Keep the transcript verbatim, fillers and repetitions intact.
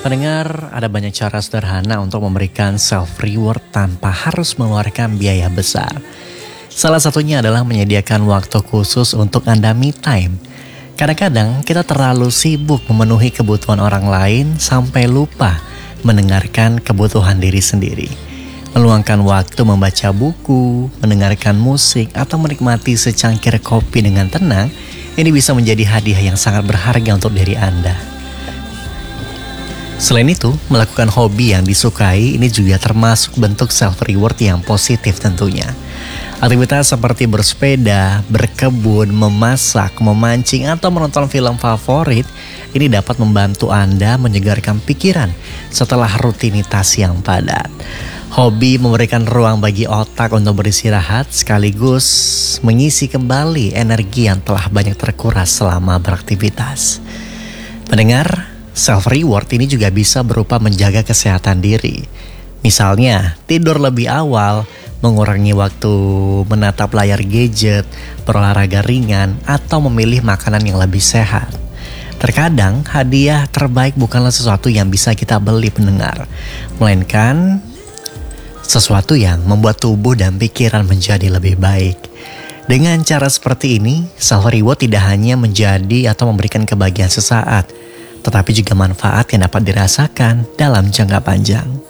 Pendengar, ada banyak cara sederhana untuk memberikan self-reward tanpa harus mengeluarkan biaya besar. Salah satunya adalah menyediakan waktu khusus untuk Anda me time. Kadang-kadang kita terlalu sibuk memenuhi kebutuhan orang lain sampai lupa mendengarkan kebutuhan diri sendiri. Meluangkan waktu membaca buku, mendengarkan musik, atau menikmati secangkir kopi dengan tenang, ini bisa menjadi hadiah yang sangat berharga untuk diri Anda. Selain itu, melakukan hobi yang disukai ini juga termasuk bentuk self-reward yang positif tentunya. Aktivitas seperti bersepeda, berkebun, memasak, memancing, atau menonton film favorit ini dapat membantu Anda menyegarkan pikiran setelah rutinitas yang padat. Hobi memberikan ruang bagi otak untuk beristirahat sekaligus mengisi kembali energi yang telah banyak terkuras selama beraktivitas. Pendengar, self-reward ini juga bisa berupa menjaga kesehatan diri. Misalnya, tidur lebih awal, mengurangi waktu menatap layar gadget, berolahraga ringan, atau memilih makanan yang lebih sehat. Terkadang, hadiah terbaik bukanlah sesuatu yang bisa kita beli pendengar, melainkan sesuatu yang membuat tubuh dan pikiran menjadi lebih baik. Dengan cara seperti ini, self-reward tidak hanya menjadi atau memberikan kebahagiaan sesaat, tetapi juga manfaat yang dapat dirasakan dalam jangka panjang.